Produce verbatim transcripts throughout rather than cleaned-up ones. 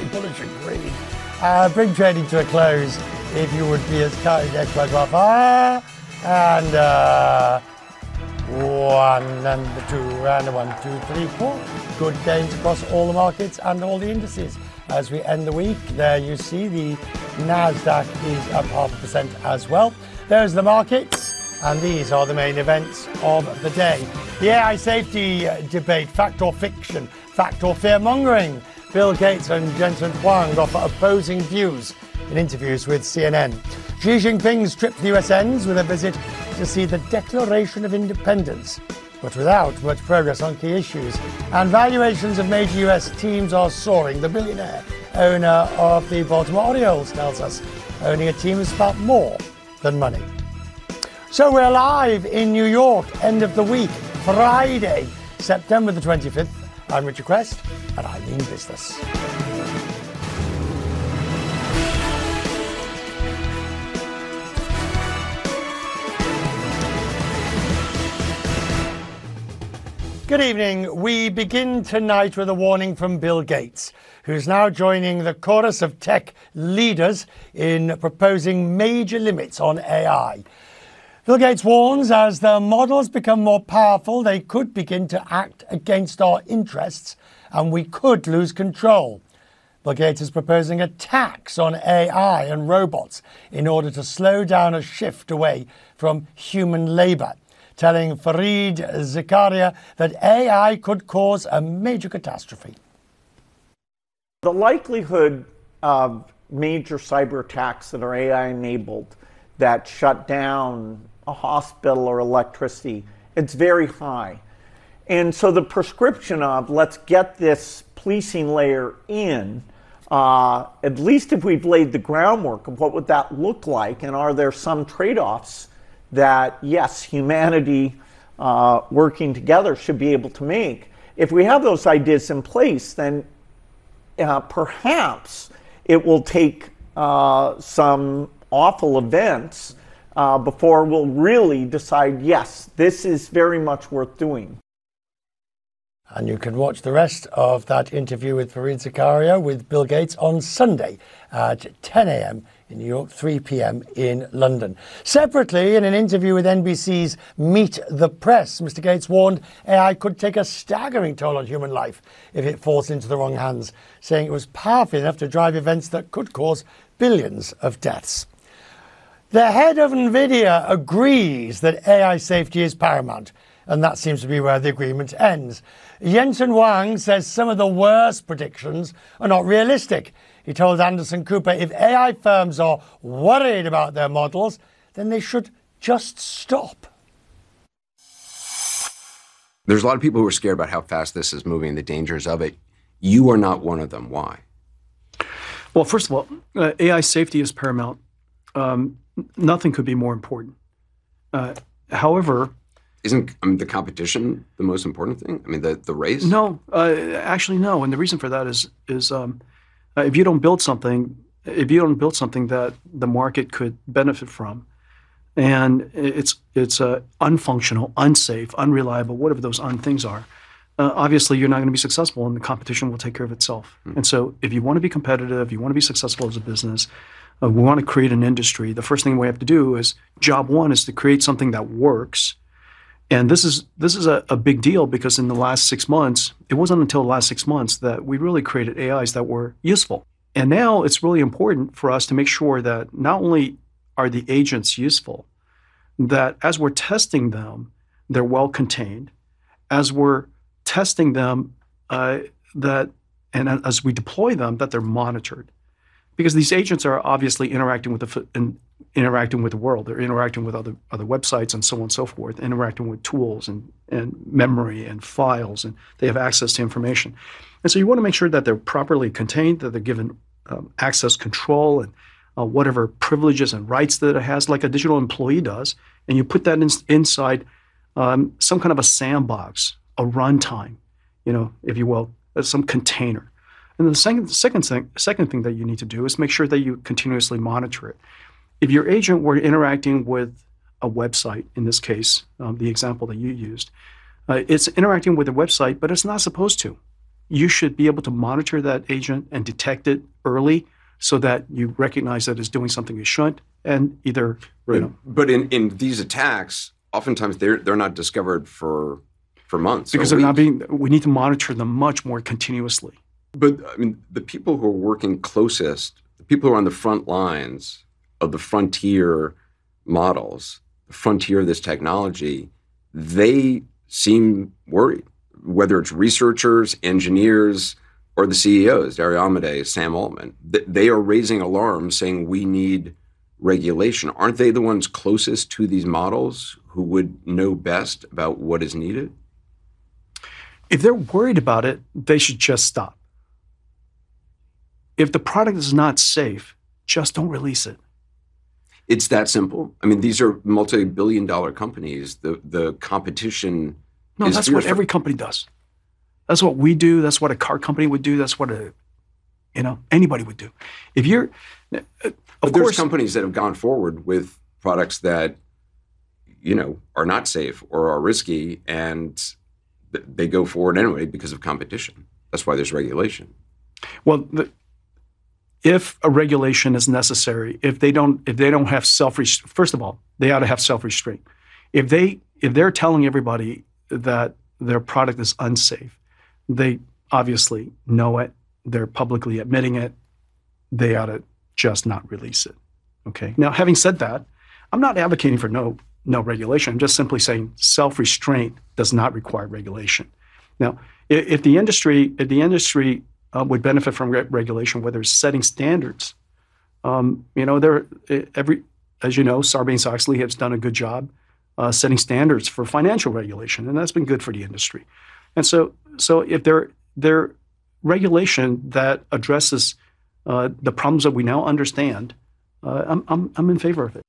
I bullish agreed. Uh, bring trading to a close if you would be as kind as by ah, and uh, one and the two and the one, two, three, four. Good gains across all the markets and all the indices. As we end the week, there you see the Nasdaq is up half a percent as well. There's the markets, and these are the main events of the day. The A I safety debate, fact or fiction, fact or fear-mongering. Bill Gates and Jensen Huang offer opposing views in interviews with C N N. Xi Jinping's trip to the U S ends with a visit to see the Declaration of Independence, but without much progress on key issues. And valuations of major U S teams are soaring. The billionaire owner of the Baltimore Orioles tells us owning a team is about more than money. So we're live in New York, end of the week, Friday, September the twenty-fifth. I'm Richard Quest, and I mean business. Good evening. We begin tonight with a warning from Bill Gates, who's now joining the chorus of tech leaders in proposing major limits on A I. Bill Gates warns as the models become more powerful, they could begin to act against our interests and we could lose control. Bill Gates is proposing a tax on A I and robots in order to slow down a shift away from human labor, telling Fareed Zakaria that A I could cause a major catastrophe. The likelihood of major cyber attacks that are A I-enabled that shut down a hospital or electricity, it's very high. And so the prescription of let's get this policing layer in, uh, at least if we've laid the groundwork of what would that look like, and are there some trade-offs that, yes, humanity uh, working together should be able to make. If we have those ideas in place, then uh, perhaps it will take uh, some awful events uh, before we'll really decide, yes, this is very much worth doing. And you can watch the rest of that interview with Fareed Zakaria with Bill Gates on Sunday at ten a.m. in New York, three p.m. in London. Separately, in an interview with N B C's Meet the Press, Mister Gates warned A I could take a staggering toll on human life if it falls into the wrong hands, saying it was powerful enough to drive events that could cause billions of deaths. The head of NVIDIA agrees that A I safety is paramount, and that seems to be where the agreement ends. Jensen Huang says some of the worst predictions are not realistic. He told Anderson Cooper if A I firms are worried about their models, then they should just stop. There's a lot of people who are scared about how fast this is moving, the dangers of it. You are not one of them. Why? Well, first of all, uh, A I safety is paramount. Um, nothing could be more important. Uh, however, Isn't I mean, the competition the most important thing? I mean, the, the race? No, uh, actually, no. And the reason for that is is um, uh, if you don't build something, if you don't build something that the market could benefit from, and it's it's uh, unfunctional, unsafe, unreliable, whatever those un things are, uh, obviously you're not going to be successful, and the competition will take care of itself. Mm-hmm. And so, if you want to be competitive, you want to be successful as a business, uh, we want to create an industry. The first thing we have to do is job one is to create something that works. And this is this is a, a big deal because in the last six months, it wasn't until the last six months that we really created A Is that were useful. And now it's really important for us to make sure that not only are the agents useful, that as we're testing them, they're well contained. As we're testing them, uh, that and as we deploy them, that they're monitored. Because these agents are obviously interacting with the in, interacting with the world. They're interacting with other other websites and so on and so forth, interacting with tools and, and memory and files, and they have access to information. And so you want to make sure that they're properly contained, that they're given um, access control and uh, whatever privileges and rights that it has, like a digital employee does, and you put that in, inside um, some kind of a sandbox, a runtime, you know, if you will, some container. And the second, second, thing, second thing that you need to do is make sure that you continuously monitor it. If your agent were interacting with a website, in this case, um, the example that you used, uh, it's interacting with a website, but it's not supposed to. you should be able to monitor that agent and detect it early so that you recognize that it's doing something it shouldn't, and either, you know. But in, in these attacks, oftentimes they're they're not discovered for for months. Because they're not being, we need to monitor them much more continuously. But I mean, the people who are working closest, the people who are on the front lines of the frontier models, the frontier of this technology, they seem worried. Whether it's researchers, engineers, or the C E Os, Dario Amodei, Sam Altman, they are raising alarms saying we need regulation. Aren't they the ones closest to these models who would know best about what is needed? If they're worried about it, they should just stop. If the product is not safe, just don't release it. It's that simple. I mean, these are multi-billion dollar companies. The the competition No, is that's what fierce. every company does. That's what we do. That's what a car company would do. That's what a, you know, anybody would do. If you're, uh, of But there's course, companies that have gone forward with products that, you know, are not safe or are risky, and th- they go forward anyway because of competition. That's why there's regulation. well, the, if a regulation is necessary, if they don't, if they don't have self, first of all, they ought to have self-restraint. If they, if they're telling everybody that their product is unsafe, they obviously know it. They're publicly admitting it. They ought to just not release it. Okay. Now, having said that, I'm not advocating for no no regulation. I'm just simply saying self-restraint does not require regulation. Now, if, if the industry, if the industry uh, would benefit from re- regulation, whether it's setting standards, um, you know, there every as you know, Sarbanes-Oxley has done a good job uh, setting standards for financial regulation, and that's been good for the industry. And so, so if there there regulation that addresses uh, the problems that we now understand, uh, I'm, I'm I'm in favor of it.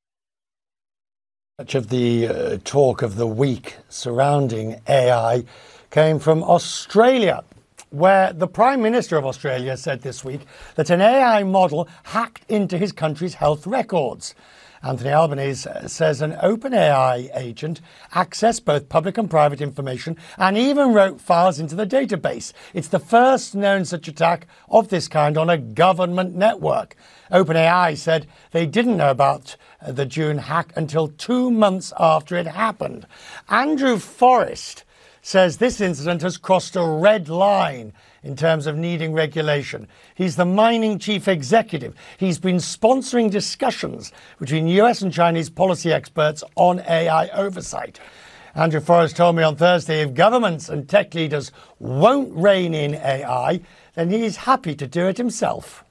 Much of the uh, talk of the week surrounding A I came from Australia, where the Prime Minister of Australia said this week that an A I model hacked into his country's health records. Anthony Albanese says an OpenAI agent accessed both public and private information and even wrote files into the database. It's the first known such attack of this kind on a government network. OpenAI said they didn't know about the June hack until two months after it happened. Andrew Forrest says this incident has crossed a red line in terms of needing regulation. He's the mining chief executive. He's been sponsoring discussions between U S and Chinese policy experts on A I oversight. Andrew Forrest told me on Thursday if governments and tech leaders won't rein in A I, then he's happy to do it himself.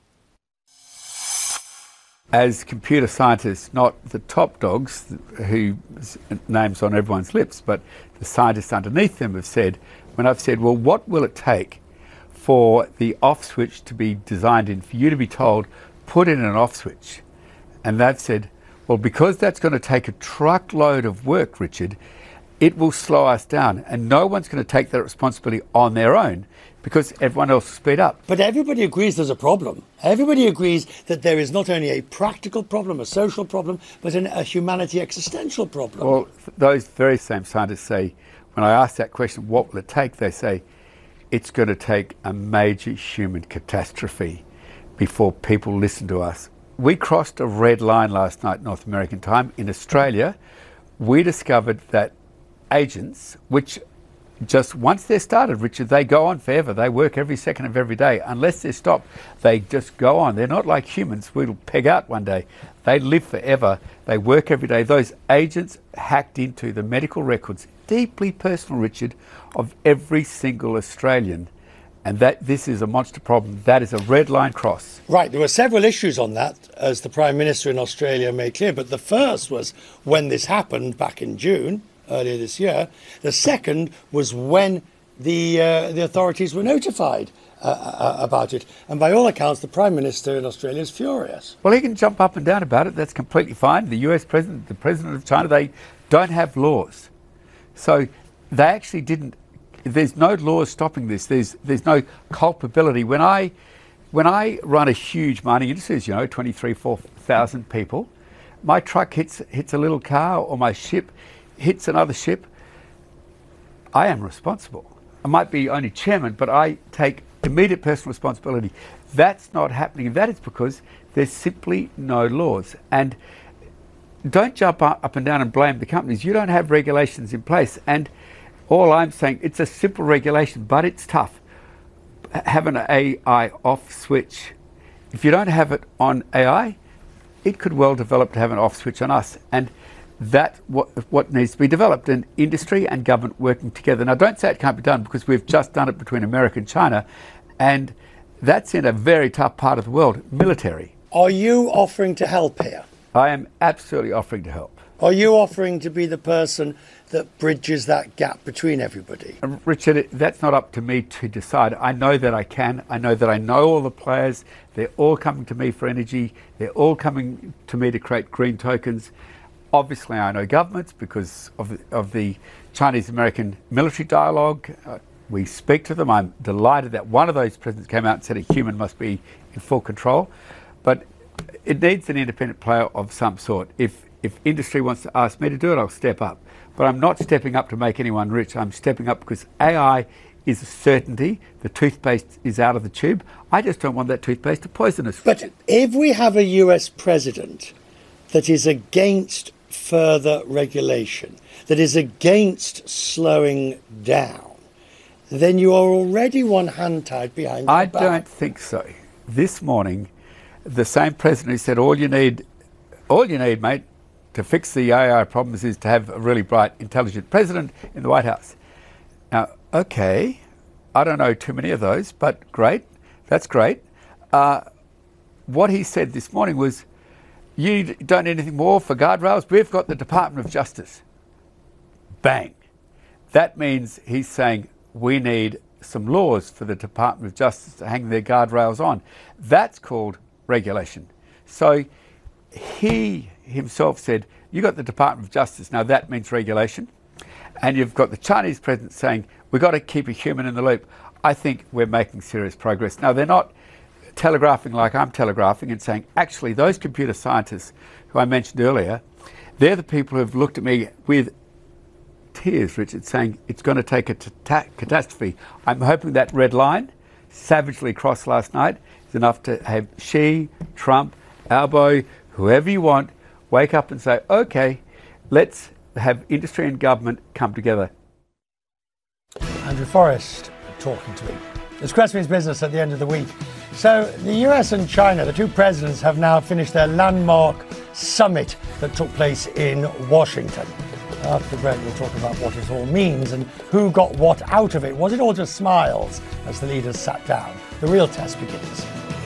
As computer scientists, not the top dogs whose names on everyone's lips, but the scientists underneath them have said, when I've said, well, what will it take for the off switch to be designed in, for you to be told, put in an off switch? And they've said, well, because that's going to take a truckload of work, Richard, it will slow us down. And no one's going to take that responsibility on their own because everyone else will speed up. But everybody agrees there's a problem. Everybody agrees that there is not only a practical problem, a social problem, but an, a humanity existential problem. Well, those very same scientists say, when I ask that question, what will it take? They say, it's going to take a major human catastrophe before people listen to us. We crossed a red line last night, North American time. In Australia, we discovered that agents, which just once they're started, Richard, they go on forever. They work every second of every day. Unless they're stopped, they just go on. They're not like humans. We'll peg out one day. They live forever. They work every day. Those agents hacked into the medical records, deeply personal, Richard, of every single Australian. And that this is a monster problem. That is a red line cross. Right, there were several issues on that, as the Prime Minister in Australia made clear. But the first was when this happened back in June, earlier this year. The second was when the uh, the authorities were notified uh, uh, about it. And by all accounts, the Prime Minister in Australia is furious. Well, he can jump up and down about it. That's completely fine. The U S President, the President of China, they don't have laws. So they actually didn't, there's no laws stopping this. There's there's no culpability. When I when I run a huge mining industry, you know, twenty-three, four thousand people, my truck hits hits a little car or my ship hits another ship, I am responsible. I might be only chairman, but I take immediate personal responsibility. That's not happening, and that is because there's simply no laws. And don't jump up and down and blame the companies. You don't have regulations in place. And all I'm saying, it's a simple regulation, but it's tough. Have an A I off switch. If you don't have it on A I, it could well develop to have an off switch on us. And that's what, what needs to be developed, and industry and government working together. Now, don't say it can't be done, because we've just done it between America and China, and that's in a very tough part of the world, military. Are you offering to help here? I am absolutely offering to help. Are you offering to be the person that bridges that gap between everybody? Richard, that's not up to me to decide. I know that I can. I know that I know all the players. They're all coming to me for energy. They're all coming to me to create green tokens. Obviously, I know governments because of the, of the Chinese-American military dialogue. Uh, we speak to them. I'm delighted that one of those presidents came out and said a human must be in full control. But it needs an independent player of some sort. If, if industry wants to ask me to do it, I'll step up. But I'm not stepping up to make anyone rich. I'm stepping up because A I is a certainty. The toothpaste is out of the tube. I just don't want that toothpaste to poison us. But if we have a U S president that is against further regulation, that is against slowing down, then you are already one hand tied behind your I back. don't think so. This morning, the same president who said all you need, all you need, mate, to fix the A I problems is to have a really bright, intelligent president in the White House. Now, okay, I don't know too many of those, but great, that's great. Uh, what he said this morning was, you don't need anything more for guardrails, we've got the Department of Justice. Bang. That means he's saying we need some laws for the Department of Justice to hang their guardrails on. That's called regulation. So he himself said, you got the Department of Justice, now that means regulation. And you've got the Chinese president saying, we've got to keep a human in the loop. I think we're making serious progress. Now, they're not telegraphing like I'm telegraphing and saying, actually, those computer scientists who I mentioned earlier, they're the people who have looked at me with tears, Richard, saying it's going to take a ta- catastrophe. I'm hoping that red line, savagely crossed last night, is enough to have Xi, Trump, Albo, whoever you want, wake up and say, okay, let's have industry and government come together. Andrew Forrest talking to me. It's Cressman's Business at the end of the week. So the U S and China, the two presidents, have now finished their landmark summit that took place in Washington. After the break, we'll talk about what it all means and who got what out of it. Was it all just smiles as the leaders sat down? The real test begins.